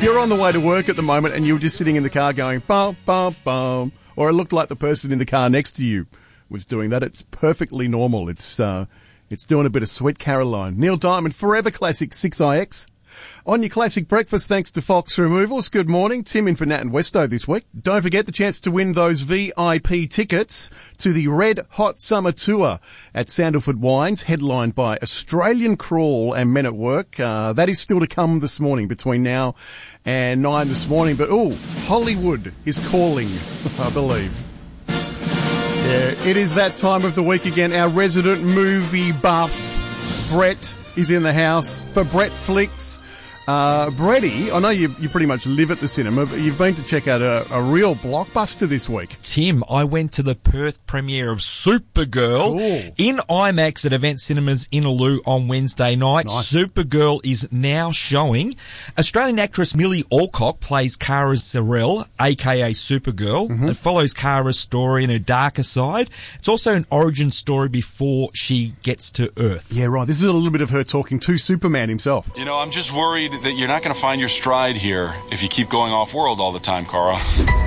you're on the way to work at the moment and you're just sitting in the car going, bum, bum, bum, or it looked like the person in the car next to you was doing that, it's perfectly normal. It's doing a bit of Sweet Caroline. Neil Diamond, Forever Classic 6IX. On your classic breakfast, thanks to Fox Removals. Good morning. Tim in for Nat and Westo this week. Don't forget the chance to win those VIP tickets to the Red Hot Summer Tour at Sandalford Wines, headlined by Australian Crawl and Men at Work. That is still to come this morning, between now and 9 this morning. But, Hollywood is calling, I believe. Yeah, it is that time of the week again. Our resident movie buff, Brett, is in the house for Brett Flicks. Bretty, I know you pretty much live at the cinema, but you've been to check out a real blockbuster this week. Tim, I went to the Perth premiere of Supergirl in IMAX at Event Cinemas Innaloo on Wednesday night. Nice. Supergirl is now showing. Australian actress Millie Alcock plays Kara Zor-El, aka Supergirl. Mm-hmm. It follows Kara's story and her darker side. It's also an origin story before she gets to Earth. Yeah, right. This is a little bit of her talking to Superman himself. You know, I'm just worried that you're not going to find your stride here if you keep going off-world all the time, Kara.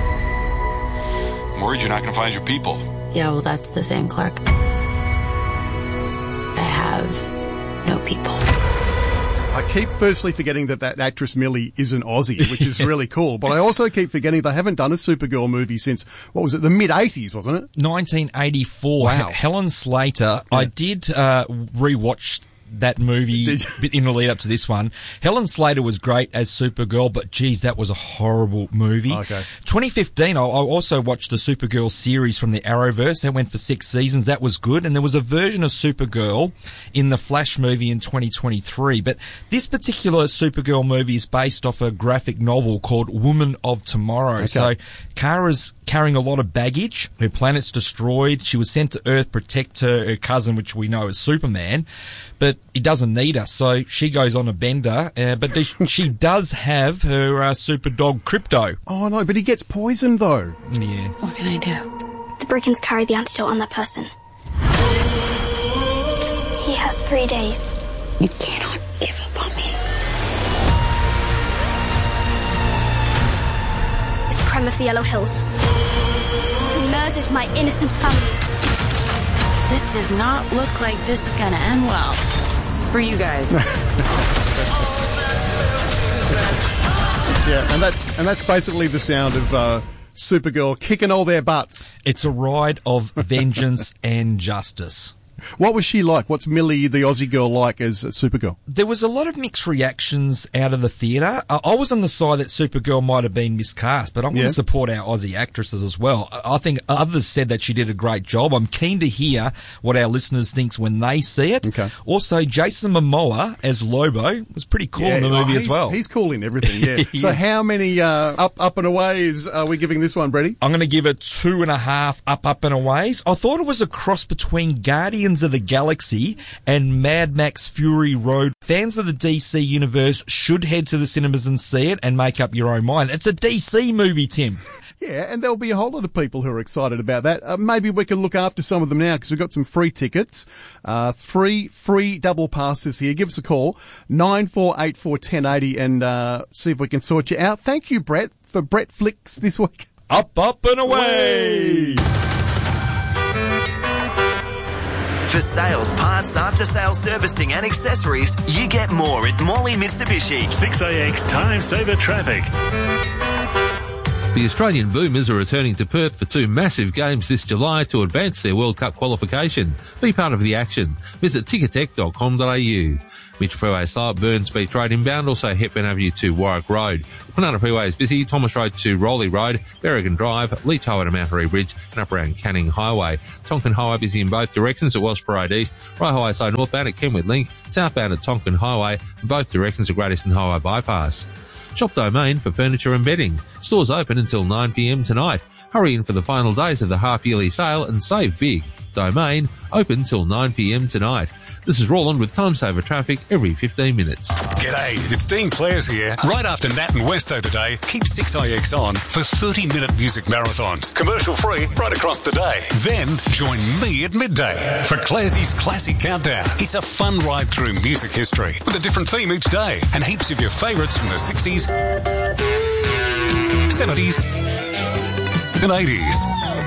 I'm worried you're not going to find your people. Yeah, well, that's the thing, Clark. I have no people. I keep firstly forgetting that actress Millie is an Aussie, which is really cool. But I also keep forgetting they haven't done a Supergirl movie since, what was it, the mid-80s, wasn't it? 1984. Wow. Helen Slater. Yeah. I did rewatch that movie in the lead up to this one. Helen Slater was great as Supergirl, but geez, that was a horrible movie. Okay. 2015, I also watched the Supergirl series from the Arrowverse. That went for 6 seasons. That was good. And there was a version of Supergirl in the Flash movie in 2023. But this particular Supergirl movie is based off a graphic novel called Woman of Tomorrow. Okay. So Kara's carrying a lot of baggage. Her planet's destroyed. She was sent to Earth to protect her cousin, which we know is Superman. But he doesn't need her, so she goes on a bender. But she does have her super dog, Crypto. Oh, no, but he gets poisoned, though. Yeah. What can I do? The Brickens carry the antidote on that person. He has 3 days. You cannot give up on me. It's the crime of the Yellow Hills. He murdered my innocent family. This does not look like this is going to end well for you guys. Yeah, and that's basically the sound of Supergirl kicking all their butts. It's a ride of vengeance and justice. What was she like? What's Millie, the Aussie girl, like as Supergirl? There was a lot of mixed reactions out of the theatre. I was on the side that Supergirl might have been miscast, but I'm going to support our Aussie actresses as well. I think others said that she did a great job. I'm keen to hear what our listeners think when they see it. Okay. Also, Jason Momoa as Lobo was pretty cool in the movie as well. He's cool in everything, yeah. So how many up and aways are we giving this one, Brady? I'm going to give it 2.5 up and aways. I thought it was a cross between Guardians of the Galaxy and Mad Max Fury Road. Fans of the DC universe should head to the cinemas and see it and make up your own mind. It's a DC movie, Tim. Yeah, and there'll be a whole lot of people who are excited about that. Maybe we can look after some of them now because we've got some free tickets. 3 free double passes here. Give us a call, 94841080, and see if we can sort you out. Thank you, Brett, for Brett Flicks this week. Up and away! For sales, parts, after-sales servicing and accessories, you get more at Morley Mitsubishi. 6AX Time Saver Traffic. The Australian Boomers are returning to Perth for 2 massive games this July to advance their World Cup qualification. Be part of the action. Visit ticketek.com.au. Mitch Freeway slow at Burns Beach Road inbound, also Hepburn Avenue to Warwick Road. Kwinana Freeway is busy, Thomas Road to Rowley Road, Berrigan Drive, Leach Highway to Mount Harry Bridge, and up around Canning Highway. Tonkin Highway busy in both directions at Wellsborough Road East, Rye Highway side northbound at Kenwood Link, southbound at Tonkin Highway, and both directions at Great Eastern Highway bypass. Shop Domain for furniture and bedding. Stores open until 9 p.m. tonight. Hurry in for the final days of the half-yearly sale and save big. Domain, open till 9pm tonight. This is Roland with Time Saver Traffic every 15 minutes. G'day, it's Dean Clares here. Right after Nat and Westo today, keep 6IX on for 30-minute music marathons. Commercial free right across the day. Then join me at midday for Clares's Classic Countdown. It's a fun ride through music history with a different theme each day and heaps of your favourites from the 60s, 70s and 80s.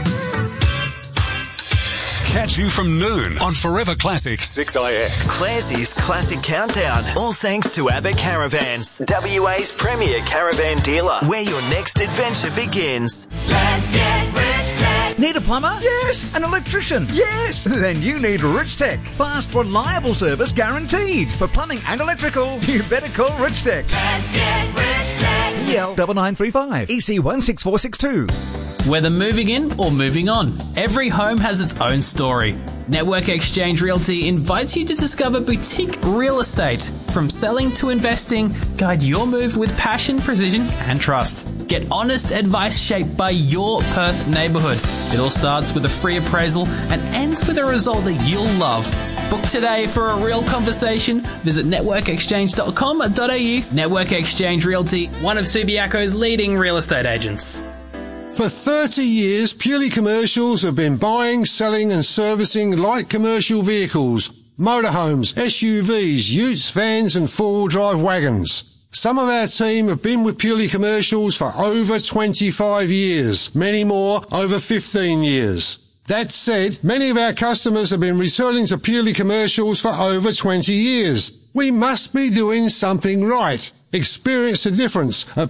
Catch you from noon on Forever Classic 6IX. Clarsey's Classic Countdown. All thanks to Abbott Caravans, WA's premier caravan dealer, where your next adventure begins. Let's get Rich Tech. Need a plumber? Yes. An electrician? Yes. Then you need Rich Tech. Fast, reliable service guaranteed. For plumbing and electrical, you better call Rich Tech. Let's get Rich Tech. EL 9935 EC 16462. Whether moving in or moving on, every home has its own story. Network Exchange Realty invites you to discover boutique real estate. From selling to investing, guide your move with passion, precision and trust. Get honest advice shaped by your Perth neighbourhood. It all starts with a free appraisal and ends with a result that you'll love. Book today for a real conversation. Visit networkexchange.com.au. Network Exchange Realty, one of Subiaco's leading real estate agents. For 30 years, Purely Commercials have been buying, selling and servicing light commercial vehicles, motorhomes, SUVs, utes, vans and four-wheel drive wagons. Some of our team have been with Purely Commercials for over 25 years, many more over 15 years. That said, many of our customers have been returning to Purely Commercials for over 20 years. We must be doing something right. Experience the difference at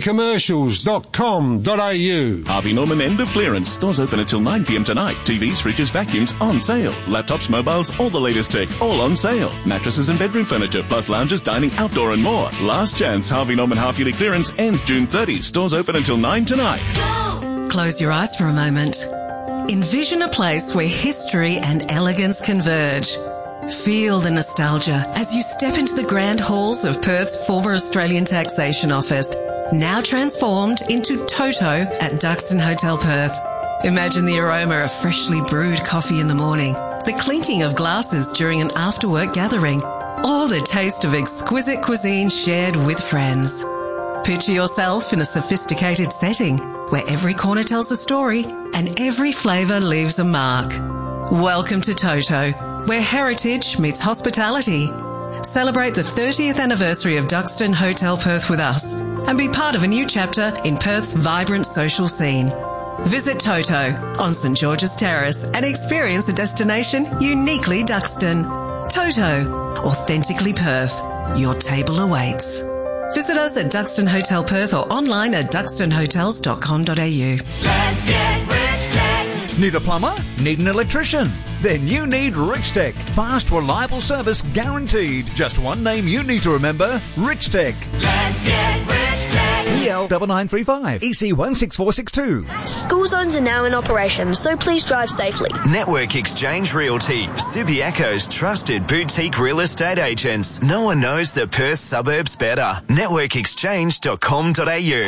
purelycommercials.com.au. Harvey Norman end of clearance. Stores open until 9pm tonight. TVs, fridges, vacuums on sale. Laptops, mobiles, all the latest tech, all on sale. Mattresses and bedroom furniture, plus lounges, dining, outdoor and more. Last chance Harvey Norman half-yearly clearance ends June 30. Stores open until 9 tonight. Close your eyes for a moment. Envision a place where history and elegance converge. Feel the nostalgia as you step into the grand halls of Perth's former Australian Taxation Office, now transformed into Toto at Duxton Hotel Perth. Imagine the aroma of freshly brewed coffee in the morning, the clinking of glasses during an after-work gathering, or the taste of exquisite cuisine shared with friends. Picture yourself in a sophisticated setting where every corner tells a story and every flavour leaves a mark. Welcome to Toto, where heritage meets hospitality. Celebrate the 30th anniversary of Duxton Hotel Perth with us and be part of a new chapter in Perth's vibrant social scene. Visit Toto on St George's Terrace and experience a destination uniquely Duxton. Toto, authentically Perth. Your table awaits. Visit us at Duxton Hotel Perth or online at duxtonhotels.com.au. Let's get Rich Tech. Need a plumber? Need an electrician? Then you need Rich Tech. Fast, reliable service guaranteed. Just one name you need to remember, Rich Tech. Let's get Rich Tech. EL 9935 EC 16462. School zones are now in operation, so please drive safely. Network Exchange Realty, Subiaco's trusted boutique real estate agents. No one knows the Perth suburbs better. Networkexchange.com.au.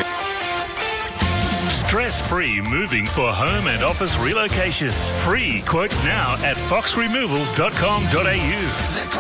Stress-free moving for home and office relocations. Free quotes now at foxremovals.com.au.